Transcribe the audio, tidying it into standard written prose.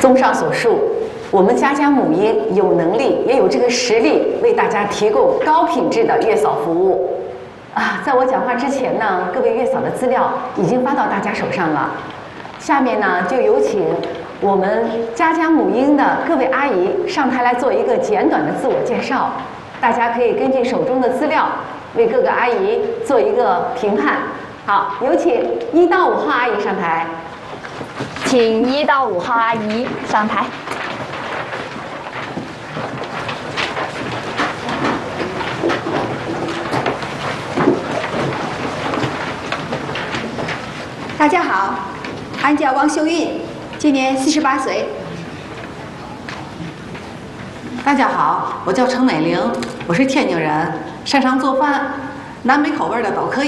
综上所述，我们家家母婴有能力也有这个实力为大家提供高品质的月嫂服务。在我讲话之前呢，各位月嫂的资料已经发到大家手上了。下面呢，就有请我们家家母婴的各位阿姨上台来做一个简短的自我介绍。大家可以根据手中的资料为各个阿姨做一个评判。好，有请1到5号阿姨上台。 请1到5号阿姨上台。 大家好，俺叫王秀云，今年48岁。 大家好，我叫程美玲，我是天津人，擅长做饭，南北口味的都可以。